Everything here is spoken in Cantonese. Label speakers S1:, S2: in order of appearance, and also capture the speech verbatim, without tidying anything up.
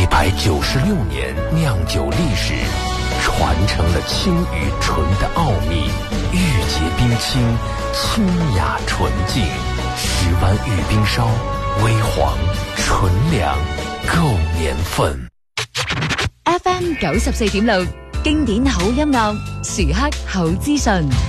S1: 百九十六年酿酒历史，传承了青与醇的奥秘，玉洁冰清，清雅纯净。十湾玉冰烧，微黄纯良，夠年份。
S2: F M 九十四點六，經典好音樂，時刻好資訊。